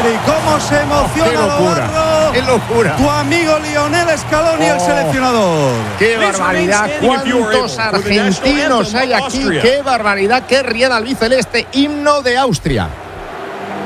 Adri, cómo se emociona ¡Qué locura! Navarro, ¡Qué locura! tu amigo Lionel Scaloni, el seleccionador. ¡Qué barbaridad! ¿Cuántos argentinos hay aquí? ¡Qué barbaridad! ¡Qué rieda albiceleste! Himno de Austria.